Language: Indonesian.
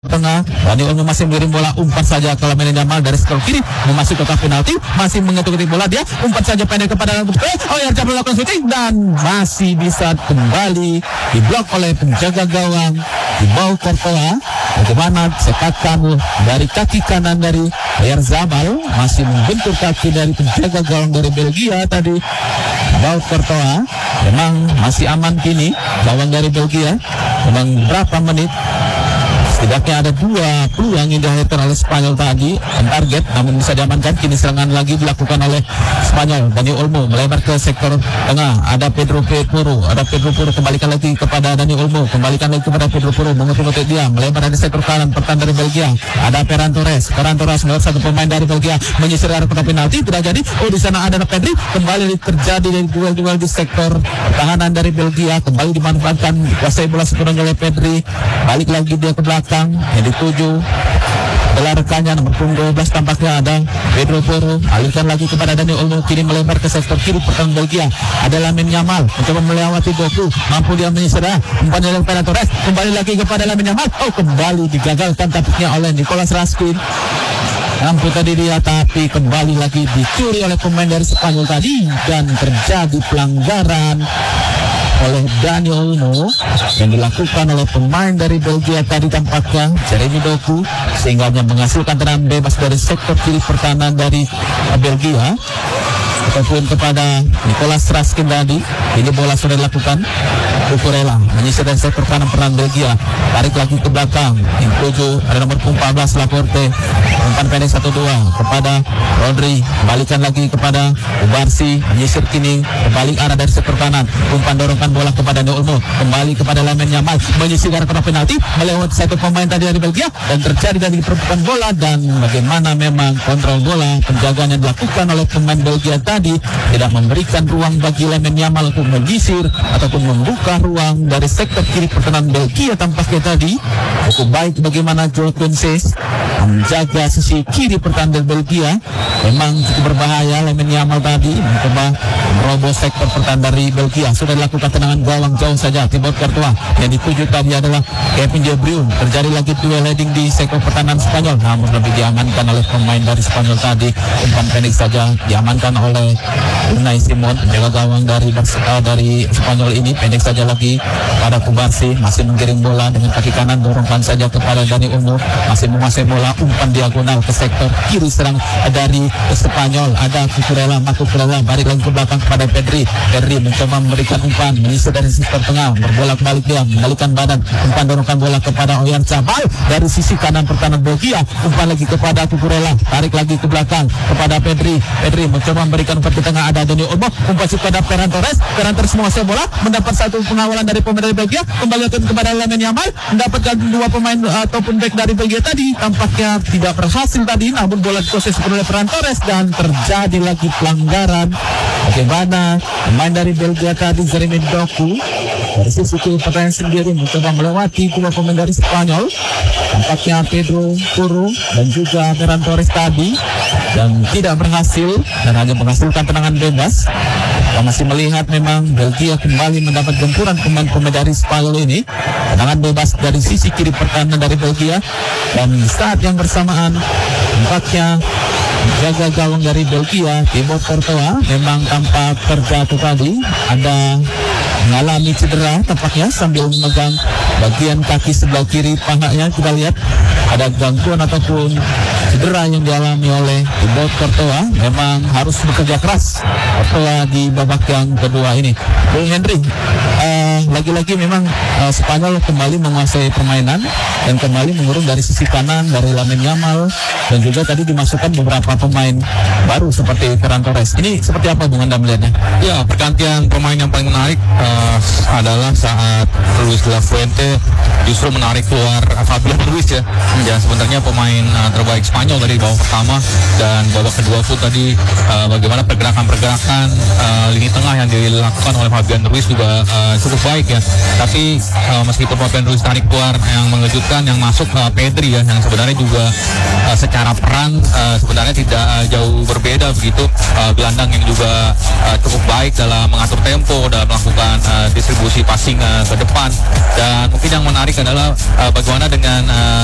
tengah. Dani Olmo masih mengirim bola, umpan saja ke Lamine Yamal dari sektor kiri memasuki kotak penalti, masih mengetuk bola, dia umpan saja pendek kepada Oyarzabal melakukan shooting dan masih bisa kembali diblok oleh penjaga gawang di bawah Courtois. Bagaimana sekatan dari kaki kanan dari Oyarzabal, masih membentur kaki dari penjaga gawang dari Belgia tadi. Bawah Courtois memang masih aman kini gawang dari Belgia. Memang berapa menit setidaknya ada 2 peluang yang dihadirkan oleh Spanyol tadi target, namun bisa diamankan. Kini serangan lagi dilakukan oleh Spanyol. Dani Olmo melebar ke sektor tengah, ada Pedro Porro, kembalikan lagi kepada Dani Olmo, kembalikan lagi kepada Pedro Porro, mengutuk dia, melebar dari sektor kanan, pertahanan dari Belgia, ada Ferran Torres melihat satu pemain dari Belgia menyisir arah kotak penalti, tidak jadi. Di sana ada Pedri, kembali terjadi dari duel di sektor pertahanan dari Belgia, kembali dimanfaatkan, kuasai bola sepenuhnya oleh Pedri, balik lagi dia ke belakang. Yang dituju adalah rekannya nomor 12 tampaknya ada Pedro Porro, alihkan lagi kepada Dani Olmo, kini melebar ke sektor kiri pertahanan Belgia, ada Lamine Yamal mencoba melewati Doku, mampu dia menyisir umpan dari Ferran Torres, kembali lagi kepada Lamine Yamal, kembali digagalkan tampaknya oleh Nicolas Raskin. Mampu tadi dia, tapi kembali lagi dicuri oleh pemain dari Spanyol tadi, dan terjadi pelanggaran oleh Dani Olmo yang dilakukan oleh pemain dari Belgia tadi tampaknya Jeremy Doku, sehingga menghasilkan tendangan bebas dari sektor kiri pertahanan dari Belgia ataupun kepada Nicolas Raskin tadi. Ini bola sudah dilakukan, Cucurella menyisir dari sektor kanan pertahanan Belgia, tarik lagi ke belakang, yang tujuh ada nomor 14 Laporte, umpan pendek 1-2 kepada Rodri, balikan lagi kepada Ubarsi, menyisir kini berbalik arah dari sektor kanan, umpan dorongkan bola kepada Dani Olmo, kembali kepada Lamine Yamal, menyisir arah kotak penalti, melewati satu pemain tadi dari Belgia, dan terjadi dari perebutan bola. Dan bagaimana memang kontrol bola penjaganya dilakukan oleh pemain Belgia tadi, tidak memberikan ruang bagi Lamine Yamal untuk menyisir ataupun membuka ruang dari sektor kiri pertahanan Belgia. Tampaknya tadi cukup baik bagaimana Joel Kunses menjaga sisi kiri pertahanan dari Belgia. Memang cukup berbahaya Lamine Yamal tadi mencoba merobos sektor pertahanan dari Belgia. Sudah dilakukan tendangan gawang jauh saja Thibaut Courtois, yang dituju tadi adalah Kevin De Bruyne. Terjadi lagi duel heading di sektor pertahanan Spanyol, namun lebih diamankan oleh pemain dari Spanyol tadi. Umpan pendek saja diamankan oleh Unai Simon, penjaga gawang dari Spanyol ini. Pendek saja lagi pada Kubarsi, masih mengirim bola dengan kaki kanan, dorongkan saja kepada Dani Olmo, masih menguasai bola, umpan diagonal ke sektor kiri serang dari Spanyol, ada Cucurella, balik lagi ke belakang kepada Pedri mencoba memberikan umpan, menyisir dari sektor tengah, berbola kembali dia, mengalihkan badan, umpan dorongkan bola kepada Oyarzabal dari sisi kanan pertahanan Belgia, umpan lagi kepada Cucurella, tarik lagi ke belakang kepada Pedri mencoba memberikan umpan ke tengah, ada Dani Olmo, umpan kepada Ferran Torres menguasai bola, mendapat satu pengawalan dari pemain dari Belgia, kembali kepada Lamine Yamal, mendapatkan 2 pemain ataupun back dari Belgia tadi, tampaknya tidak berhasil tadi, namun bola dikuasai oleh Ferran Torres dan terjadi lagi pelanggaran. Bagaimana pemain dari Belgia tadi Jeremy Doku dari sisi pertahanan sendiri mencoba melewati 2 pemain dari Spanyol, tampaknya Pedro Porro dan juga Ferran Torres tadi, dan tidak berhasil dan hanya menghasilkan tendangan bebas. Kita masih melihat memang Belgia kembali mendapat gempuran pemain-pemain dari Spanyol ini, tendangan bebas dari sisi kiri pertahanan dari Belgia. Dan saat yang bersamaan tampaknya jaga gawang dari Belgia Thibaut Courtois memang tampak terjatuh tadi, ada mengalami cedera tampaknya sambil memegang bagian kaki sebelah kiri pahanya. Kita lihat ada gangguan ataupun cedera yang dialami oleh Thibaut Courtois. Memang harus bekerja keras Courtois di babak yang kedua ini. Bung Henry, lagi-lagi memang Spanyol kembali menguasai permainan dan kembali mengurung dari sisi kanan dari Lamine Yamal, dan juga tadi dimasukkan beberapa pemain baru seperti Ferran Torres. Ini seperti apa Bung Anda melihatnya? Ya, pergantian pemain yang paling menarik adalah saat Luis de la Fuente justru menarik keluar Fabian Ruiz ya. Ya, sebenarnya pemain terbaik Spanyol dari babak pertama, dan babak kedua pun tadi bagaimana pergerakan lini tengah yang dilakukan oleh Fabian Ruiz juga cukup baik ya. Tapi meskipun Fabian Ruiz tarik keluar, yang mengejutkan yang masuk Pedri ya, yang sebenarnya juga secara peran sebenarnya tidak jauh berbeda begitu. Gelandang yang juga cukup baik dalam mengatur tempo, dalam melakukan distribusi passing ke depan. Dan mungkin yang menarik adalah bagaimana dengan